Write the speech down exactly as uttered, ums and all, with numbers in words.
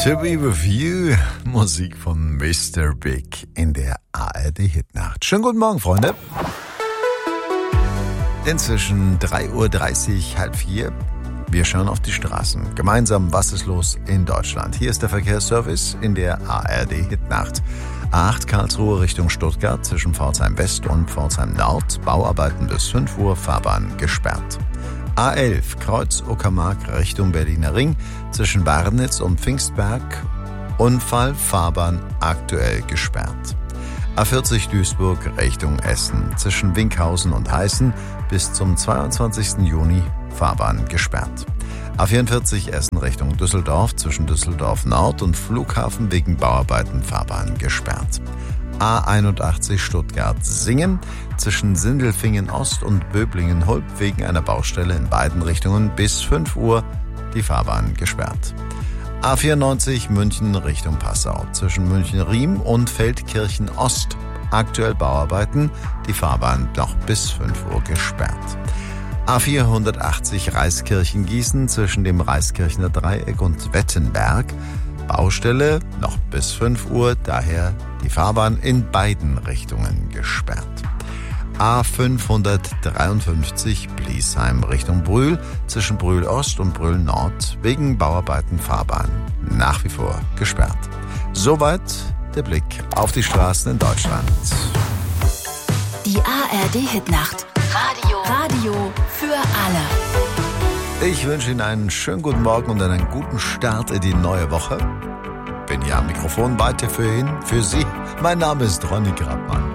To Be With You, Musik von Mister Big in der A R D-Hitnacht. Schönen guten Morgen, Freunde. Inzwischen drei Uhr dreißig, halb vier. Wir schauen auf die Straßen. Gemeinsam, was ist los in Deutschland? Hier ist der Verkehrsservice in der A R D-Hitnacht. A acht Karlsruhe Richtung Stuttgart zwischen Pforzheim West und Pforzheim Nord. Bauarbeiten bis fünf Uhr, Fahrbahn gesperrt. A elf Kreuz Uckermark Richtung Berliner Ring zwischen Barnitz und Pfingstberg. Unfall, Fahrbahn aktuell gesperrt. A vierzig Duisburg Richtung Essen zwischen Winkhausen und Heißen bis zum zweiundzwanzigsten Juni, Fahrbahn gesperrt. A vierundvierzig Essen Richtung Düsseldorf zwischen Düsseldorf Nord und Flughafen wegen Bauarbeiten, Fahrbahn gesperrt. A einundachtzig Stuttgart-Singen zwischen Sindelfingen Ost und Böblingen-Hulp wegen einer Baustelle in beiden Richtungen bis fünf Uhr, die Fahrbahn gesperrt. A vierundneunzig München Richtung Passau zwischen München-Riem und Feldkirchen Ost. Aktuell Bauarbeiten, die Fahrbahn noch bis fünf Uhr gesperrt. A vierhundertachtzig Reiskirchen-Gießen zwischen dem Reiskirchener Dreieck und Wettenberg. Baustelle noch bis fünf Uhr, daher die Fahrbahn in beiden Richtungen gesperrt. A fünfhundertdreiundfünfzig Bliesheim Richtung Brühl zwischen Brühl Ost und Brühl Nord wegen Bauarbeiten, Fahrbahn nach wie vor gesperrt. Soweit der Blick auf die Straßen in Deutschland. Die A R D-Hitnacht. Radio. Radio für alle. Ich wünsche Ihnen einen schönen guten Morgen und einen guten Start in die neue Woche. Bin hier am Mikrofon weiter für ihn, für Sie. Mein Name ist Ronny Grabmann.